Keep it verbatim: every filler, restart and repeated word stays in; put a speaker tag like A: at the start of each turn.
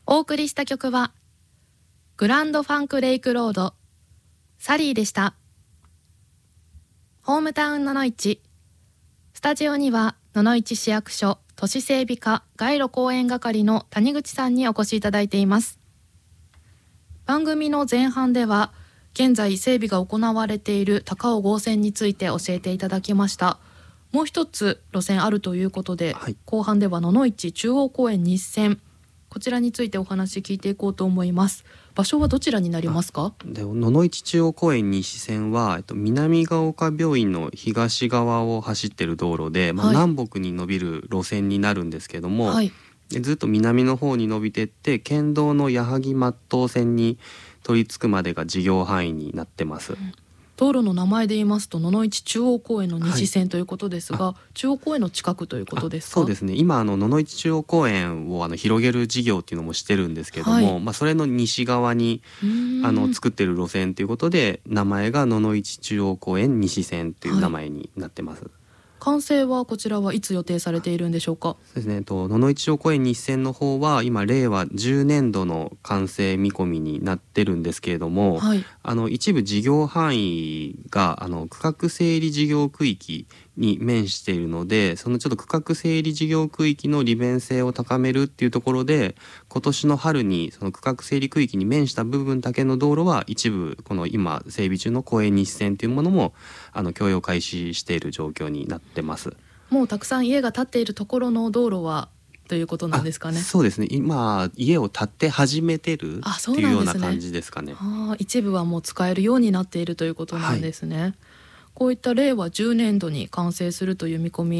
A: お送りした曲はグランドファンクレイクロードサリーでした。ホームタウンののいち、スタジオにはののいち市役所都市整備課街路公園係の谷口さんにお越しいただいています。番組の前半では現在整備が行われている高尾号線について教えていただきました。もう一つ路線あるということで、はい、後半ではののいち中央公園西線、こちらについてお話聞いていこうと思います。場所はどちらになりますか？
B: でののいち中央公園西線は、えっと、南ヶ丘病院の東側を走っている道路で、まあ、南北に伸びる路線になるんですけども、はい、でずっと南の方に伸びていって県道の矢作松東線に取り付くまでが事業範囲になってます。うん、
A: 道路の名前で言いますとののいち中央公園の西線ということですが、はい、中央公園の近くということですか？
B: そうですね、今あのののいち中央公園をあの広げる事業っていうのもしてるんですけども、はい、まあ、それの西側にあの作ってる路線ということで名前がののいち中央公園西線という名前になってます。はい、
A: 完成はこちらはいつ予定されているんでしょうか？
B: そうですね、とののいち中央公園西線の方は今令和じゅうねんどの完成見込みになってるんですけれども、はい、あの一部事業範囲があの区画整理事業区域に面しているので、そのちょっと区画整理事業区域の利便性を高めるっていうところで、今年の春にその区画整理区域に面した部分だけの道路は一部この今整備中の公園西線というものもあの供用開始している状況になってます。
A: もうたくさん家が建っているところの道路はということなんですかね？
B: そうですね、今家を建って始めてるっていうような感じですかね。
A: あ、一部はもう使えるようになっているということなんですね。はい、こういった令和じゅうねんどに完成するという見込み